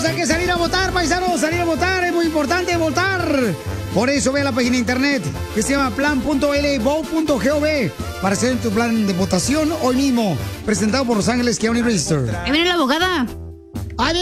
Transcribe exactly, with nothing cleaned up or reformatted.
hay que salir a votar, paisanos, salir a votar, es muy importante votar. Por eso ve a la página de internet que se llama plan punto l vote punto gov para hacer tu plan de votación hoy mismo, presentado por Los Ángeles County Register. Ahí viene la abogada.